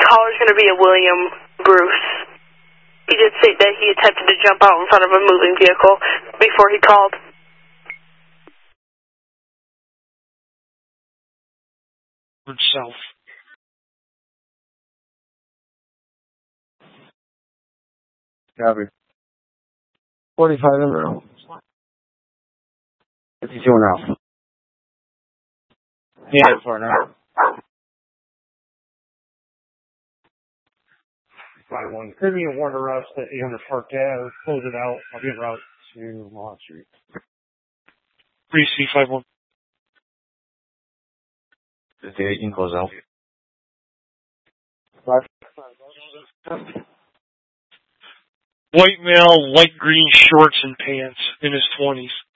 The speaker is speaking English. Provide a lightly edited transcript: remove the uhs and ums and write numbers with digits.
caller's going to be a William Bruce. He did say that he attempted to jump out in front of a moving vehicle before he called. South. Copy. 45 in row. 52 now. Yeah, for now. 5-1. Could be a warrant arrest at 800 Park Ave. Close it out. I'll be en route to Mulholland Street. 3C51. 58, you can close out. 5. White male, light green shorts and pants, in his 20s.